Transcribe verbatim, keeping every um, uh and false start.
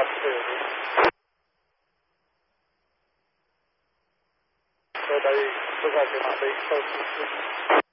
Absolutely. So they, so they can be social.